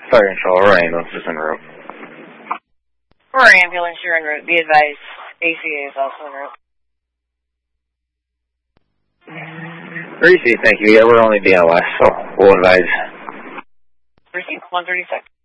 Fire control, our ambulance is en route. Our ambulance, you're en route. Be advised, ACA is also en route. Receive, thank you. Yeah, we're only BLS, so we'll advise. Receive 136.